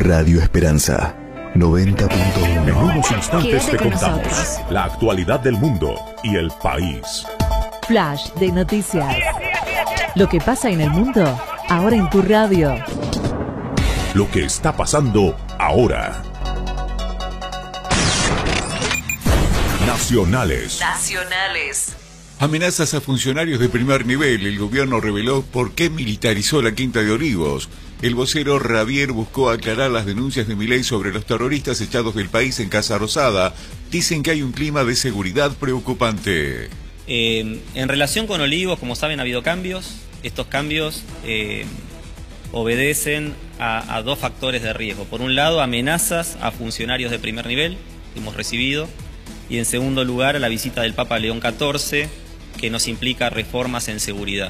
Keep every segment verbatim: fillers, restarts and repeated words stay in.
Radio Esperanza noventa punto uno. En unos instantes Quédate te con contamos nosotros. la actualidad del mundo y el país. Flash de noticias. Lo que pasa en el mundo, ahora en tu radio. Lo que está pasando ahora. Nacionales. Nacionales. Amenazas a funcionarios de primer nivel. El gobierno reveló por qué militarizó la Quinta de Olivos. El vocero Ravier buscó aclarar las denuncias de Milei sobre los terroristas echados del país en Casa Rosada. Dicen que hay un clima de seguridad preocupante. Eh, en relación con Olivos, como saben, ha habido cambios. Estos cambios eh, obedecen a, a dos factores de riesgo. Por un lado, amenazas a funcionarios de primer nivel que hemos recibido. Y en segundo lugar, a la visita del Papa León catorce, que nos implica reformas en seguridad.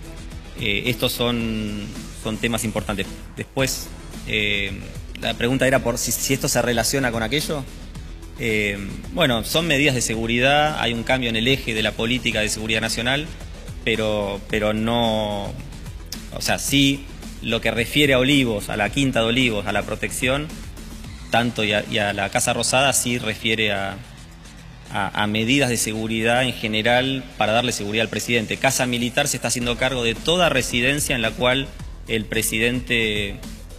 Eh, estos son, son temas importantes. Después, eh, la pregunta era por si, si esto se relaciona con aquello. Eh, bueno, son medidas de seguridad, hay un cambio en el eje de la política de seguridad nacional, pero, pero no... O sea, sí, lo que refiere a Olivos, a la Quinta de Olivos, a la protección, tanto y a, y a la Casa Rosada, sí refiere a... A, a medidas de seguridad en general para darle seguridad al presidente. Casa Militar se está haciendo cargo de toda residencia en la cual el presidente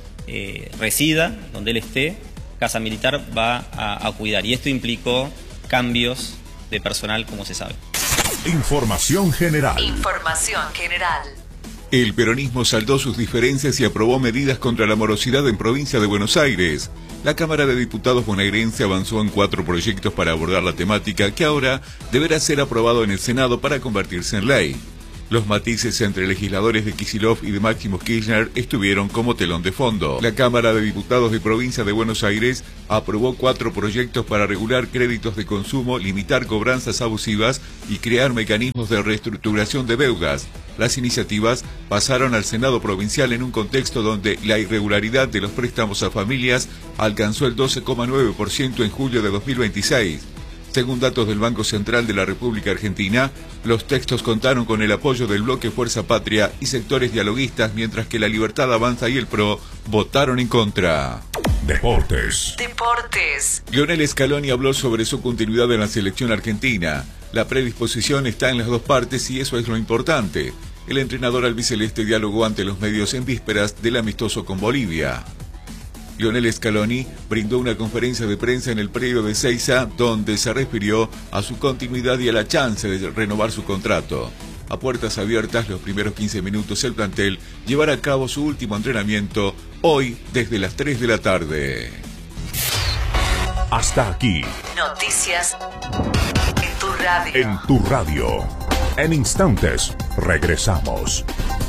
eh, resida, donde él esté. Casa Militar va a, a cuidar. Y esto implicó cambios de personal, como se sabe. Información general. Información general. El peronismo saldó sus diferencias y aprobó medidas contra la morosidad en provincia de Buenos Aires. La Cámara de Diputados bonaerense avanzó en cuatro proyectos para abordar la temática que ahora deberá ser aprobado en el Senado para convertirse en ley. Los matices entre legisladores de Kicillof y de Máximo Kirchner estuvieron como telón de fondo. La Cámara de Diputados de Provincia de Buenos Aires aprobó cuatro proyectos para regular créditos de consumo, limitar cobranzas abusivas y crear mecanismos de reestructuración de deudas. Las iniciativas pasaron al Senado provincial en un contexto donde la irregularidad de los préstamos a familias alcanzó el doce coma nueve por ciento en julio de dos mil veintiséis. Según datos del Banco Central de la República Argentina, los textos contaron con el apoyo del bloque Fuerza Patria y sectores dialoguistas, mientras que La Libertad Avanza y el P R O votaron en contra. Deportes. Deportes. Lionel Scaloni habló sobre su continuidad en la selección argentina. La predisposición está en las dos partes y eso es lo importante. El entrenador albiceleste dialogó ante los medios en vísperas del amistoso con Bolivia. Lionel Scaloni brindó una conferencia de prensa en el predio de Ezeiza, donde se refirió a su continuidad y a la chance de renovar su contrato. A puertas abiertas, los primeros quince minutos, el plantel llevará a cabo su último entrenamiento hoy desde las tres de la tarde. Hasta aquí. Noticias en tu radio. En tu radio. En instantes regresamos.